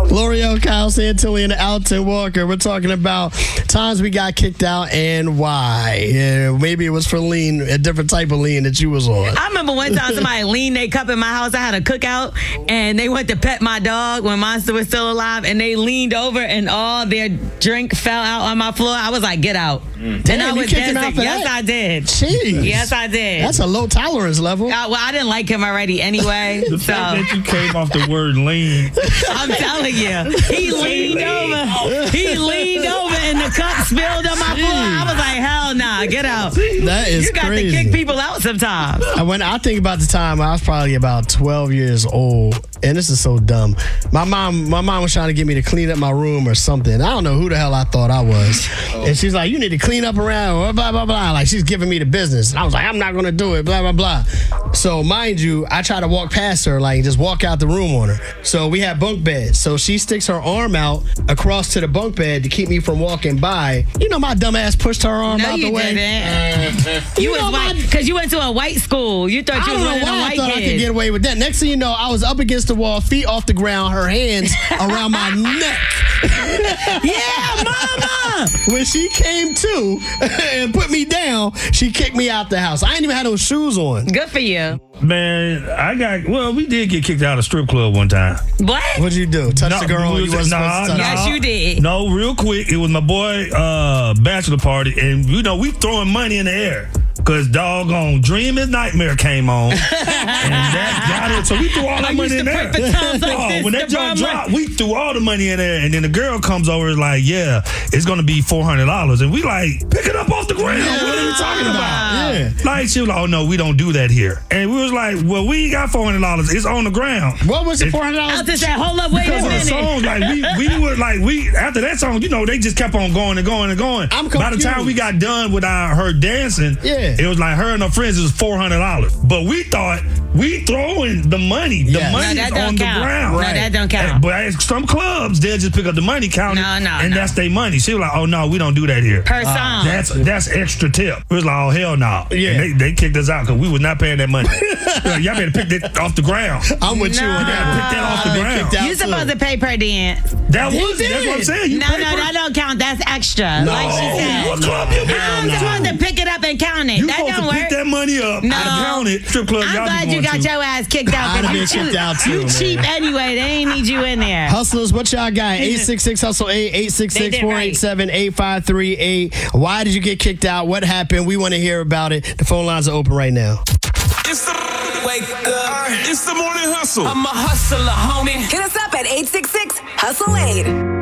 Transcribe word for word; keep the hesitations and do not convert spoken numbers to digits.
L'Oreal, Kyle Santilli, and Alton Walker. We're talking about times we got kicked out and why. Yeah, maybe it was for lean, a different type of lean that you was on. I remember one time somebody leaned their cup in my house. I had a cookout, and they went to pet my dog when Monster was still alive, and they leaned over, and all their drink fell out on my floor. I was like, get out. Mm. Damn, and I you was kicked him out for Yes, that? I did. Jeez. Yes, I did. That's a low tolerance level. Uh, well, I didn't like him already anyway. The so fact that you came off the word lean. I'm telling you, he leaned over. He leaned over, and the cup spilled on my floor. I was like, hell nah, get out. That is You got crazy. to kick people out sometimes. When I think about the time, I was probably about twelve years old, and this is so dumb. My mom, my mom was trying to get me to clean up my room or something. I don't know who the hell I thought I was, and she's like, "You need to clean up around," blah blah blah. Like she's giving me the business, and I was like, "I'm not gonna do it," blah blah blah. So mind you, I try to walk past her, like just walk out the room on her. So we had bunk beds. So she sticks her arm out across to the bunk bed to keep me from walking by. You know, my dumb ass pushed her arm No, out the you way. didn't. You, You was know white my- because you went to a white school. You thought I you don't was know one of why the I white thought I could kids. get away with that. Next thing you know, I was up against the wall, feet off the ground, her hands around my neck. Yeah, mama. When she came to and put me down, she kicked me out the house. I ain't even had no shoes on. Good for you. Man, I got, well, we did get kicked out of a strip club one time. What? What'd you do? Touch No, the girl we you was- wasn't nah, supposed to touch? nah. Yes, you did. No, real quick, it was my boy uh, bachelor party, and you know, we throwing money in the air. Cause doggone Dream is Nightmare came on, and that got it. So we threw all I that money used in to there. put the times like Oh, this when to that jump borrow dropped, we threw all the money in there, and then the girl comes over and is like, "Yeah, it's gonna be four hundred dollars," and we like, pick it up off the ground. Yeah, what are you talking about? Yeah. Like she was like, "Oh no, we don't do that here," and we was like, "Well, we ain't got four hundred dollars. It's on the ground." What was the It- four hundred I dollars? just said, hold up, wait a Because of the minute. song, like we we were like we after that song, you know, they just kept on going and going and going. I'm By the time confused. we got done with our, her dancing, Yeah. it was like her and her friends it was four hundred dollars. But we thought we throwing the money. The Yes. No, money that is don't on count. the ground. No, that don't count. And- But at some clubs, they'll just pick up the money, count it, No, no, and no. that's their money. She was like, "Oh no, we don't do that here." Per song. That's that's extra tip. It was like, "Oh hell no!" Yeah. And they, they kicked us out because we was not paying that money. Like, y'all better pick that off the ground. I'm with you No. on that. Pick that off the I've been ground. kicked out You too. supposed to pay per dance. That They was did. that's what I'm saying. You No, pay no, for- that don't count. That's extra. No. Like she said. What club you been? I'm no. supposed to pick it up and count it. You that supposed don't to work. pick that money up No. and count it. Strip club, I'm y'all be glad going you got to. your ass kicked out. I'd have 'cause been you kicked cheap- out too, You man. cheap anyway. They ain't need you in there. Hustlers, what y'all got? eight six six hustle eight, eight six six, four eight seven, eight five three eight. Why did you get kicked out? What happened? We want to hear about it. The phone lines are open right now. It's the wake up. It's the morning hustle. I'm a hustler, homie. Hit us up at eight six six hustle eight.